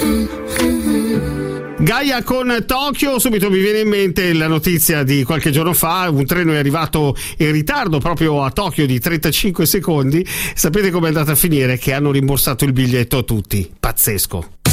Gaia con Tokyo, subito mi viene in mente la notizia di qualche giorno fa, un treno è arrivato in ritardo proprio a Tokyo di 35 secondi, sapete com'è andata a finire? Che hanno rimborsato il biglietto a tutti, pazzesco.